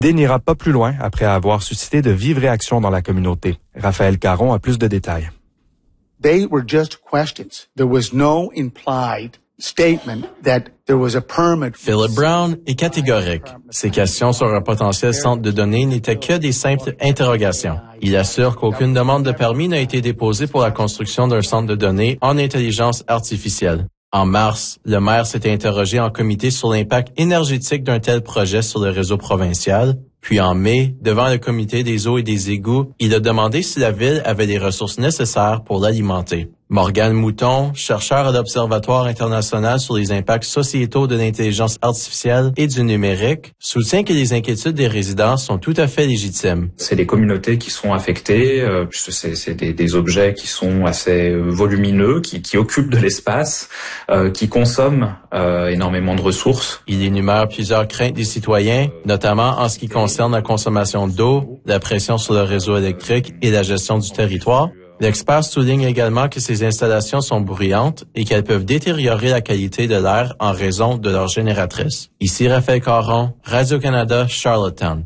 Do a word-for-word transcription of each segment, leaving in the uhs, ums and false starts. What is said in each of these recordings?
L'idée n'ira pas plus loin après avoir suscité de vives réactions dans la communauté. Raphaël Caron a plus de détails. They were just questions. There was no implied statement that there was a permit. Philip Brown est catégorique. Ces questions sur un potentiel centre de données n'étaient que des simples interrogations. Il assure qu'aucune demande de permis n'a été déposée pour la construction d'un centre de données en intelligence artificielle. En mars, le maire s'était interrogé en comité sur l'impact énergétique d'un tel projet sur le réseau provincial. Puis en mai, devant le comité des eaux et des égouts, il a demandé si la ville avait les ressources nécessaires pour l'alimenter. Morgane Mouton, chercheur à l'Observatoire international sur les impacts sociétaux de l'intelligence artificielle et du numérique, soutient que les inquiétudes des résidents sont tout à fait légitimes. C'est des communautés qui sont affectées, euh, puisque c'est, c'est des, des objets qui sont assez volumineux, qui, qui occupent de l'espace, euh, qui consomment euh, énormément de ressources. Il énumère plusieurs craintes des citoyens, notamment en ce qui concerne la consommation d'eau, la pression sur le réseau électrique et la gestion du territoire. L'expert souligne également que ces installations sont bruyantes et qu'elles peuvent détériorer la qualité de l'air en raison de leur génératrice. Ici Raphaël Caron, Radio-Canada, Charlottetown.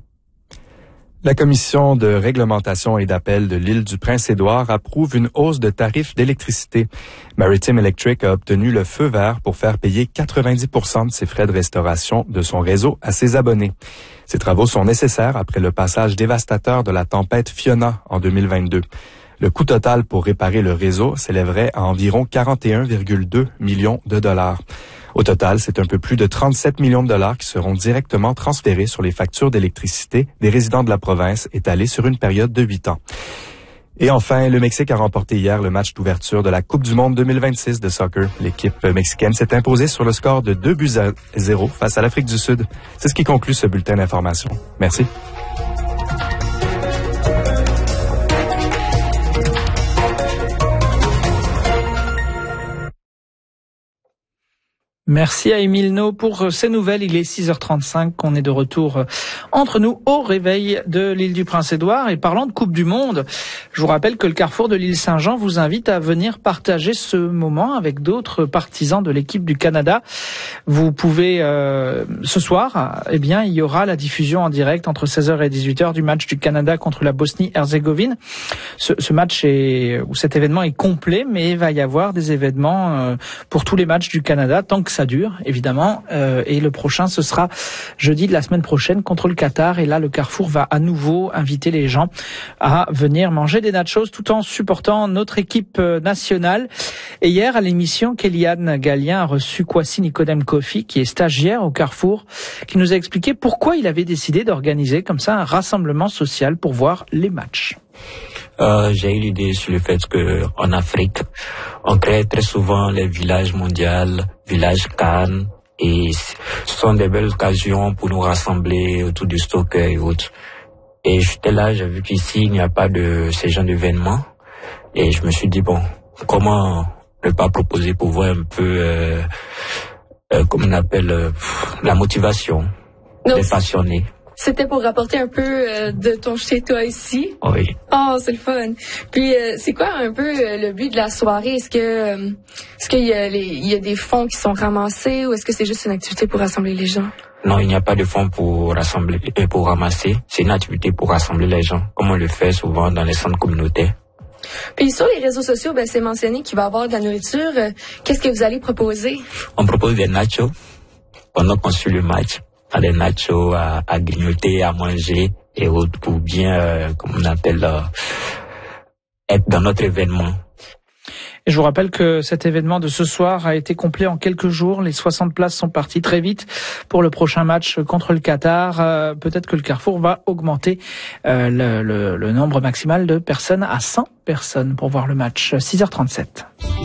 La Commission de réglementation et d'appel de l'île du Prince-Édouard approuve une hausse de tarifs d'électricité. Maritime Electric a obtenu le feu vert pour faire payer quatre-vingt-dix pour cent de ses frais de restauration de son réseau à ses abonnés. Ces travaux sont nécessaires après le passage dévastateur de la tempête Fiona en deux mille vingt-deux. Le coût total pour réparer le réseau s'élèverait à environ quarante et un virgule deux millions de dollars. Au total, c'est un peu plus de trente-sept millions de dollars qui seront directement transférés sur les factures d'électricité des résidents de la province étalées sur une période de huit ans. Et enfin, le Mexique a remporté hier le match d'ouverture de la Coupe du monde deux mille vingt-six de soccer. L'équipe mexicaine s'est imposée sur le score de deux buts à zéro face à l'Afrique du Sud. C'est ce qui conclut ce bulletin d'information. Merci. Merci à Émile No pour ces nouvelles. Il est six heures trente-cinq. On est de retour entre nous au réveil de l'île du Prince-Édouard. Et parlant de Coupe du Monde, je vous rappelle que le Carrefour de l'île Saint-Jean vous invite à venir partager ce moment avec d'autres partisans de l'équipe du Canada. Vous pouvez, euh, ce soir, eh bien, il y aura la diffusion en direct entre seize heures et dix-huit heures du match du Canada contre la Bosnie-Herzégovine. Ce, ce match est, ou cet événement est complet, mais il va y avoir des événements euh, pour tous les matchs du Canada, tant que ça dure, évidemment. Euh, et le prochain, ce sera jeudi de la semaine prochaine contre le Qatar. Et là, le Carrefour va à nouveau inviter les gens à venir manger des nachos tout en supportant notre équipe nationale. Et hier, à l'émission, Kellyanne Gallien a reçu Kwasi Nicodème Kofi, qui est stagiaire au Carrefour, qui nous a expliqué pourquoi il avait décidé d'organiser comme ça un rassemblement social pour voir les matchs. Euh, j'ai eu l'idée sur le fait que en Afrique, on crée très souvent les villages mondiaux, villages Cannes, et ce sont des belles occasions pour nous rassembler autour du soccer et autres. Et j'étais là, j'ai vu qu'ici il n'y a pas de ces genres d'événements, et je me suis dit bon, comment ne pas proposer pour voir un peu, euh, euh, comme on appelle, euh, la motivation Donc, des passionnés. C'était pour rapporter un peu euh, de ton chez-toi ici. Oui. Oh, c'est le fun. Puis, euh, c'est quoi un peu euh, le but de la soirée? Est-ce que, euh, est-ce qu'il y a les, il y a des fonds qui sont ramassés ou est-ce que c'est juste une activité pour rassembler les gens? Non, il n'y a pas de fonds pour rassembler, euh, pour ramasser. C'est une activité pour rassembler les gens, comme on le fait souvent dans les centres communautaires. Puis sur les réseaux sociaux, ben c'est mentionné qu'il va y avoir de la nourriture. Euh, qu'est-ce que vous allez proposer? On propose des nachos pendant qu'on suit le match. Des nachos à, à grignoter, à manger et autres pour bien, euh, comme on appelle, euh, être dans notre événement. Et je vous rappelle que cet événement de ce soir a été complet en quelques jours. Les soixante places sont parties très vite pour le prochain match contre le Qatar. Euh, peut-être que le Carrefour va augmenter euh, le, le, le nombre maximal de personnes à cent personnes pour voir le match. six heures trente-sept.